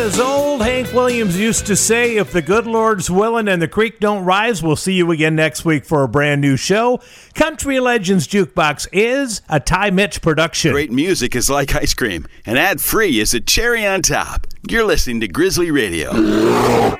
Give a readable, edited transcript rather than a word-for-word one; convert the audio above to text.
As old Hank Williams used to say, if the good Lord's willing and the creek don't rise, we'll see you again next week for a brand new show. Country Legends Jukebox is a Ty Mitch production. Great music is like ice cream, and ad-free is a cherry on top. You're listening to Grizzly Radio.